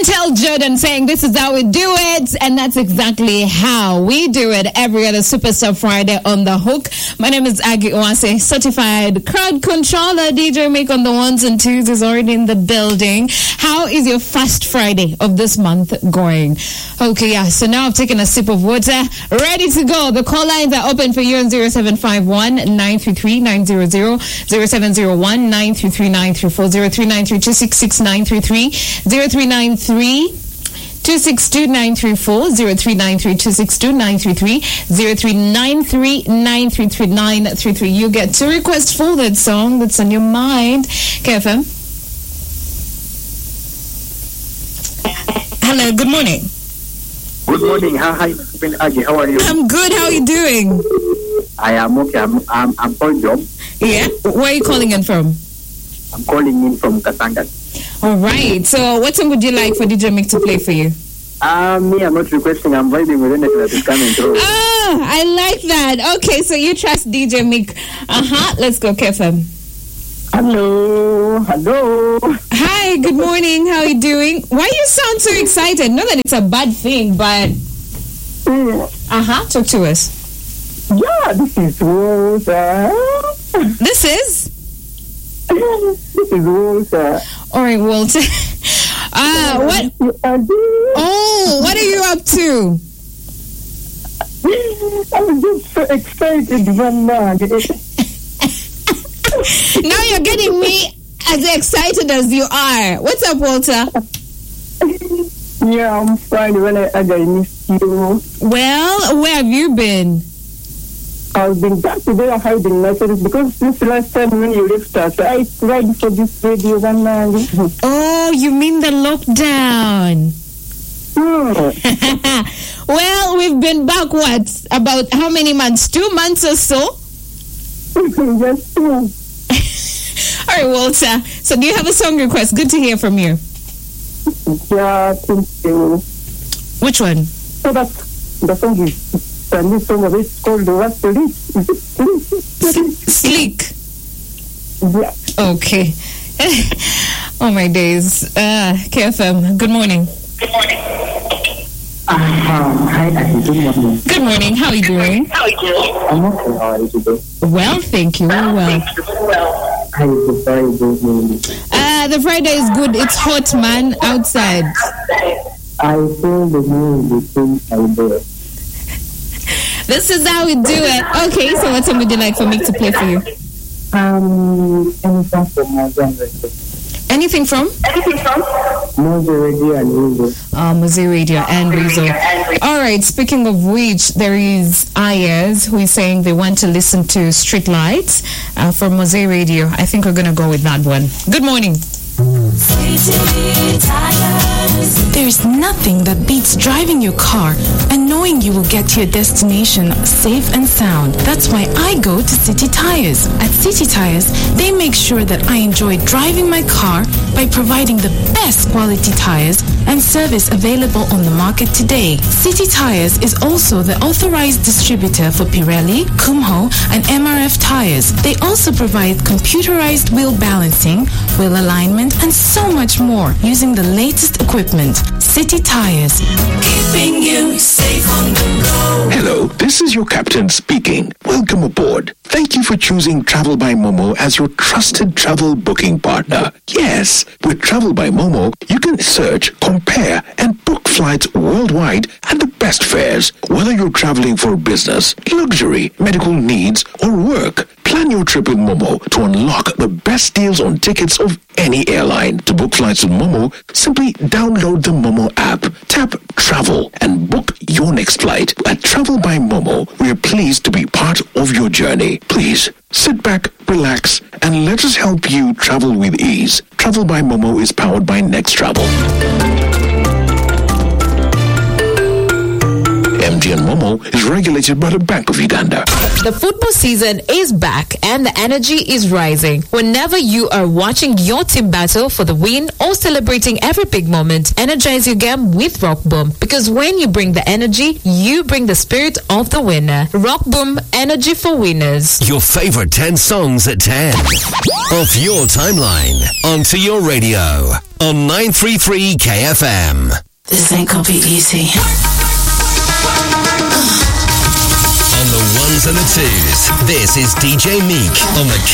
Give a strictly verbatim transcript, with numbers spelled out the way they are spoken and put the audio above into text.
Chantel Jordan saying this is how we do it, and that's exactly how we do it every other Superstar Friday on The Hook. My name is Aggie Oase, certified crowd controller. D J Mick on the ones and twos is already in the building. How is your first Friday of this month going? Okay, yeah, so now I've taken a sip of water, ready to go. The call lines are open for you on zero seven five one, nine three three, nine zero zero, zero seven zero one, nine three three, nine three four, zero three nine three, two six six, nine three three, zero three nine three, two six two, nine three four, zero three nine three, two six two, nine three three, zero three nine three, nine three three, nine three three. You get to request for that song that's on your mind. K F M. Hello, good morning. Good morning. How are you, Aggie? How are you? I'm good. How are you doing? I am okay. I'm I'm, I'm Paul Job. Yeah. Where are you calling in from? I'm calling in from Kasanga. All right. So, what song would you like for D J Mick to play for you? Uh, me, I'm not requesting. I'm vibing with anything that is coming through. Oh, I like that. Okay, so you trust D J Mick. Uh-huh. Let's go, K F M. Hello. Hello. Hi, good morning. How are you doing? Why you sound so excited? Not that it's a bad thing, but... Mm. Uh-huh. Talk to us. Yeah, this is Rosa. This is? This is Rosa. All right, Walter. Ah, uh, what? Oh, what are you up to? I'm just so excited, Vanna. Now you're getting me as excited as you are. What's up, Walter? Yeah, I'm fine. When I, I missed you. Well, where have you been? I've been back today hiding myself because since the last time when you left us, I tried for this radio one man. Oh, you mean the lockdown? Hmm. Well, we've been back, what? About how many months? Two months or so? Yes, two. All right, Walter. So do you have a song request? Good to hear from you. Yeah, thank you. Which one? So that the song is the new song of it called What's the Least? Is it Sleek? Sleek. Yeah. Okay. Oh my days. Uh, K F M. Good morning. Good morning. Uh, hi, good morning. Good morning. How are you doing? How are you doing? I'm okay. How are you today? Well, thank you. Well, well. Well. How is the Friday doing? Uh, the Friday is good. It's hot, man, outside. I feel the news between my day. This is how we do it. Okay, so what song would you like for me to play for you? Um, anything from Mozambique. Anything from? Anything from? Mose Radio and Rizzo. Uh, Mose Radio and Rizzo. All right, speaking of which, there is Ayers who is saying they want to listen to Street Lights uh, from Mose Radio. I think we're going to go with that one. Good morning. There is nothing that beats driving your car and knowing you will get to your destination safe and sound. That's why I go to City Tires. At City Tires, they make sure that I enjoy driving my car by providing the best quality tires and service available on the market today. City Tires is also the authorized distributor for Pirelli, Kumho, and M R F tires. They also provide computerized wheel balancing, wheel alignment, and so much more using the latest equipment. City Tires, keeping you safe on the go. Hello, this is your captain speaking. Welcome aboard. Thank you for choosing Travel by Momo as your trusted travel booking partner. Yes, with Travel by Momo, you can search, compare, and book flights worldwide at the best fares. Whether you're traveling for business, luxury, medical needs, or work, plan your trip with Momo to unlock the best deals on tickets of any airline. To book flights with Momo, simply download the Momo app, tap Travel, and book your next flight. At Travel by Momo, we are pleased to be part of your journey. Please sit back, relax, and let us help you travel with ease. Travel by Momo is powered by Next Travel. M T N Momo is regulated by the Bank of Uganda. The football season is back and the energy is rising. Whenever you are watching your team battle for the win or celebrating every big moment, energize your game with Rock Boom. Because when you bring the energy, you bring the spirit of the winner. Rock Boom, energy for winners. Your favorite ten songs at ten. Off your timeline, onto your radio. On nine three three K F M. This ain't gonna be easy. On the ones and the twos, this is D J Meek on the K